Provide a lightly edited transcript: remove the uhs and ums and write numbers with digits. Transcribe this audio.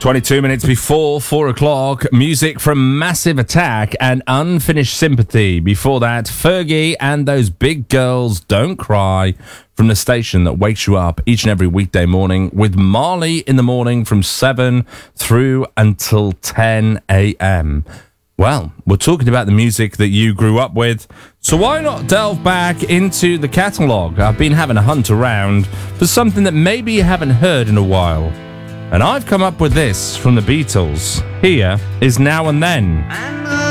22 minutes before 4 o'clock, music from Massive Attack and Unfinished Sympathy. Before that, Fergie and Those Big Girls Don't Cry from the station that wakes you up each and every weekday morning with Marley in the morning from 7 through until 10 a.m. Well, we're talking about the music that you grew up with, so why not delve back into the catalogue? I've been having a hunt around for something that maybe you haven't heard in a while. And I've come up with this from the Beatles. Here is Now and Then.